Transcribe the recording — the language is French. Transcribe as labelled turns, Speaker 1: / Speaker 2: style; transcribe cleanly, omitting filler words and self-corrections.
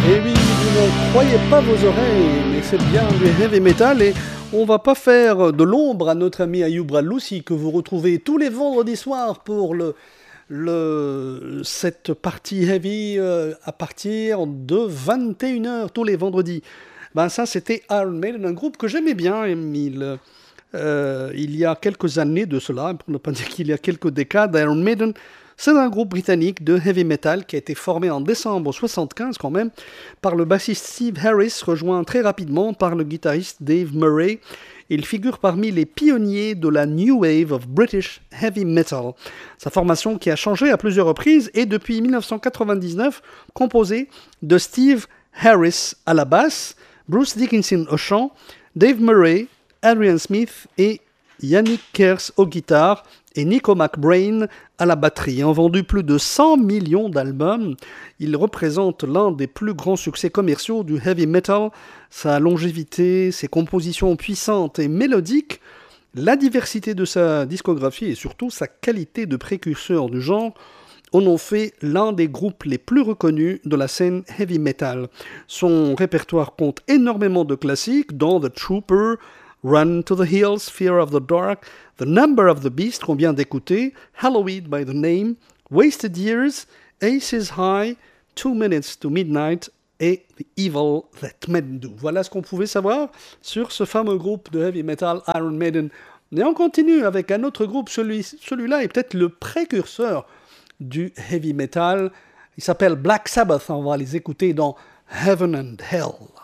Speaker 1: Et oui, vous ne croyez pas vos oreilles, mais c'est bien du heavy metal et on va pas faire de l'ombre à notre ami Ayoub Raloussi que vous retrouvez tous les vendredis soirs pour cette partie heavy à partir de 21h tous les vendredis. Ben ça c'était Iron Maiden, un groupe que j'aimais bien, Emile. Il y a quelques années de cela, pour ne pas dire qu'il y a quelques décades, Iron Maiden, c'est un groupe britannique de heavy metal qui a été formé en décembre 75 quand même, par le bassiste Steve Harris, rejoint très rapidement par le guitariste Dave Murray. Il figure parmi les pionniers de la New Wave of British Heavy Metal. Sa formation qui a changé à plusieurs reprises est depuis 1999 composée de Steve Harris à la basse, Bruce Dickinson au chant, Dave Murray, Adrian Smith et Yannick Kers aux guitares et Nico McBrain à la batterie. Ayant vendu plus de 100 millions d'albums, il représente l'un des plus grands succès commerciaux du heavy metal. Sa longévité, ses compositions puissantes et mélodiques, la diversité de sa discographie et surtout sa qualité de précurseur du genre en ont fait l'un des groupes les plus reconnus de la scène heavy metal. Son répertoire compte énormément de classiques, dont The Trooper, Run to the Hills, Fear of the Dark, The Number of the Beast, qu'on vient d'écouter, Hallowed by the Name, Wasted Years, Aces High, 2 Minutes to Midnight et The Evil That Men Do. Voilà ce qu'on pouvait savoir sur ce fameux groupe de heavy metal Iron Maiden. Et on continue avec un autre groupe, celui-là est peut-être le précurseur du heavy metal. Il s'appelle Black Sabbath, on va les écouter dans Heaven and Hell.